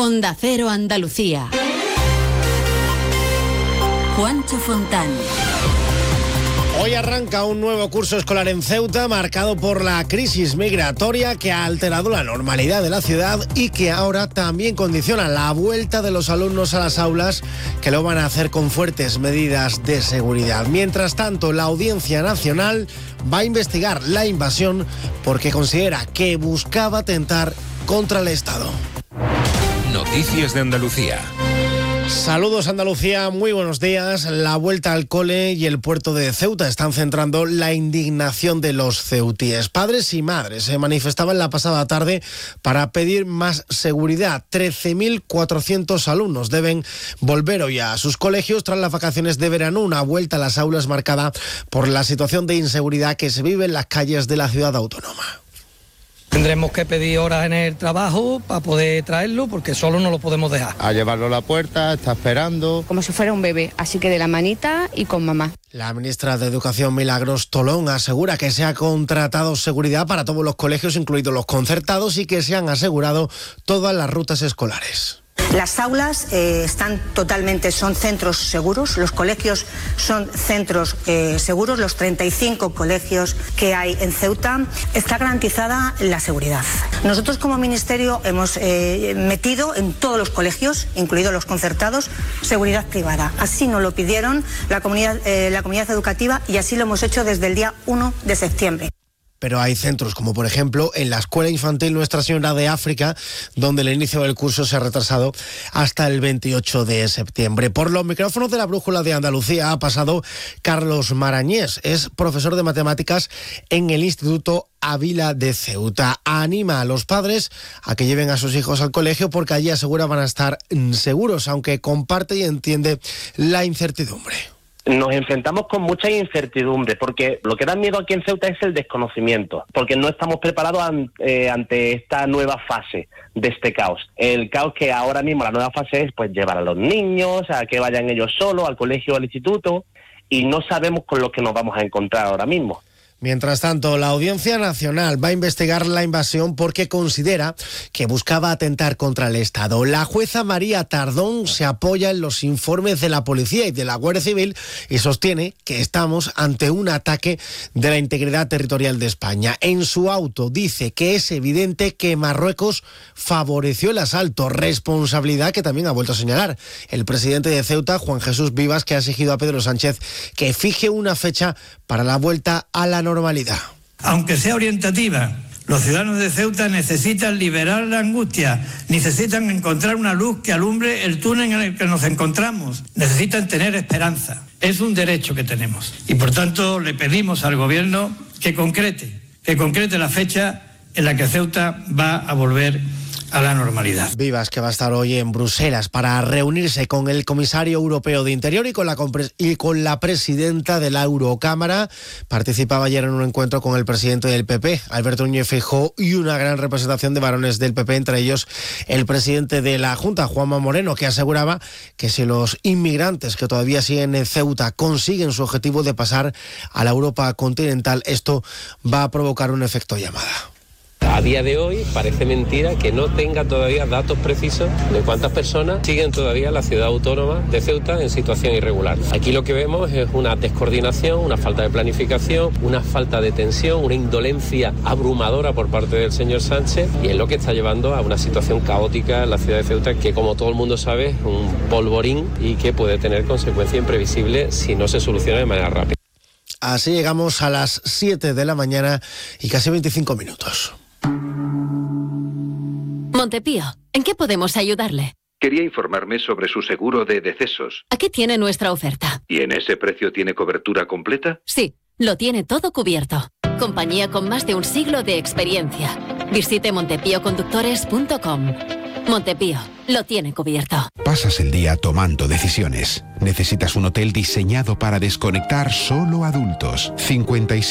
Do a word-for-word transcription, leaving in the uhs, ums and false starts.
Onda Cero Andalucía. Juancho Fontán. Hoy arranca un nuevo curso escolar en Ceuta marcado por la crisis migratoria que ha alterado la normalidad de la ciudad y que ahora también condiciona la vuelta de los alumnos a las aulas, que lo van a hacer con fuertes medidas de seguridad. Mientras tanto, la Audiencia Nacional va a investigar la invasión porque considera que buscaba atentar contra el Estado. Noticias de Andalucía. Saludos Andalucía, muy buenos días. La vuelta al cole y el puerto de Ceuta están centrando la indignación de los ceutíes. Padres y madres se manifestaban la pasada tarde para pedir más seguridad. trece mil cuatrocientos alumnos deben volver hoy a sus colegios tras las vacaciones de verano, una vuelta a las aulas marcada por la situación de inseguridad que se vive en las calles de la ciudad autónoma. Tendremos que pedir horas en el trabajo para poder traerlo, porque solo no lo podemos dejar. A llevarlo a la puerta, está esperando. Como si fuera un bebé, así que de la manita y con mamá. La ministra de Educación, Milagros Tolón, asegura que se ha contratado seguridad para todos los colegios, incluidos los concertados, y que se han asegurado todas las rutas escolares. Las aulas eh, están totalmente, son centros seguros, los colegios son centros eh, seguros, los treinta y cinco colegios que hay en Ceuta, está garantizada la seguridad. Nosotros como Ministerio hemos eh, metido en todos los colegios, incluidos los concertados, seguridad privada. Así nos lo pidieron la comunidad, eh, la comunidad educativa y así lo hemos hecho desde el día uno de septiembre. Pero hay centros como por ejemplo en la Escuela Infantil Nuestra Señora de África, donde el inicio del curso se ha retrasado hasta el veintiocho de septiembre. Por los micrófonos de la Brújula de Andalucía ha pasado Carlos Marañés, es profesor de matemáticas en el Instituto Ávila de Ceuta. Anima a los padres a que lleven a sus hijos al colegio porque allí asegura van a estar seguros, aunque comparte y entiende la incertidumbre. Nos enfrentamos con mucha incertidumbre porque lo que da miedo aquí en Ceuta es el desconocimiento, porque no estamos preparados ante, eh, ante esta nueva fase de este caos. El caos que ahora mismo, la nueva fase es pues llevar a los niños, a que vayan ellos solos al colegio o al instituto, y no sabemos con lo que nos vamos a encontrar ahora mismo. Mientras tanto, la Audiencia Nacional va a investigar la invasión porque considera que buscaba atentar contra el Estado. La jueza María Tardón se apoya en los informes de la Policía y de la Guardia Civil y sostiene que estamos ante un ataque de la integridad territorial de España. En su auto dice que es evidente que Marruecos favoreció el asalto, responsabilidad que también ha vuelto a señalar el presidente de Ceuta, Juan Jesús Vivas, que ha exigido a Pedro Sánchez que fije una fecha para la vuelta a la normalidad. Aunque sea orientativa, los ciudadanos de Ceuta necesitan liberar la angustia, necesitan encontrar una luz que alumbre el túnel en el que nos encontramos, necesitan tener esperanza. Es un derecho que tenemos y por tanto le pedimos al gobierno que concrete, que concrete la fecha en la que Ceuta va a volver a la normalidad. Vivas, que va a estar hoy en Bruselas para reunirse con el comisario europeo de Interior y con la, y con la presidenta de la Eurocámara. Participaba ayer en un encuentro con el presidente del P P, Alberto Núñez Feijóo, y una gran representación de varones del P P, entre ellos el presidente de la Junta, Juanma Moreno, que aseguraba que si los inmigrantes que todavía siguen en Ceuta consiguen su objetivo de pasar a la Europa continental, esto va a provocar un efecto llamada. A día de hoy parece mentira que no tenga todavía datos precisos de cuántas personas siguen todavía la ciudad autónoma de Ceuta en situación irregular. Aquí lo que vemos es una descoordinación, una falta de planificación, una falta de tensión, una indolencia abrumadora por parte del señor Sánchez, y es lo que está llevando a una situación caótica en la ciudad de Ceuta que, como todo el mundo sabe, es un polvorín y que puede tener consecuencias imprevisibles si no se soluciona de manera rápida. Así llegamos a las siete de la mañana y casi veinticinco minutos. Montepío, ¿en qué podemos ayudarle? Quería informarme sobre su seguro de decesos. Aquí tiene nuestra oferta. ¿Y en ese precio tiene cobertura completa? Sí, lo tiene todo cubierto. Compañía con más de un siglo de experiencia. Visite montepío conductores punto com. Montepío, lo tiene cubierto. Pasas el día tomando decisiones. Necesitas un hotel diseñado para desconectar solo adultos. cincuenta y